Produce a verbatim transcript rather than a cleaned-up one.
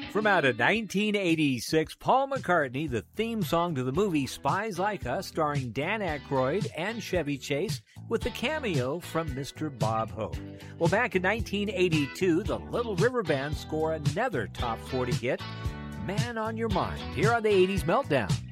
From out of nineteen eighty-six, Paul McCartney, the theme song to the movie Spies Like Us, starring Dan Aykroyd and Chevy Chase, with the cameo from Mister Bob Hope. Well, back in nineteen eighty-two, the Little River Band score another top forty hit, Man on Your Mind, here on the eighties Meltdown.